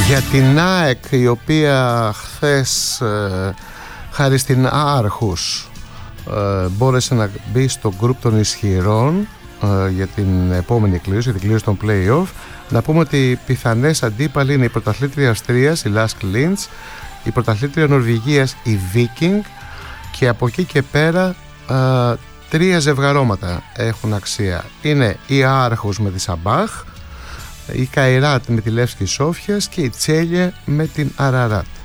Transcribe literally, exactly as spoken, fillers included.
Για την ΑΕΚ, η οποία χθες ε, χάρη στην Άρχους ε, μπόρεσε να μπει στο γκρουπ των ισχυρών ε, για την επόμενη εκκλήρωση, για την κλήρωση των play-off. Να πούμε ότι οι πιθανές αντίπαλοι είναι η πρωταθλήτρια Αυστρίας, η Lask Linz, η πρωταθλήτρια Νορβηγίας, η Viking, και από εκεί και πέρα ε, τρία ζευγαρώματα έχουν αξία. Είναι η Άρχους με τη Σαμπάχ, η Καϊράτ με τη Λεύσκη Σόφιας και η Τσέλια με την Αραράτ.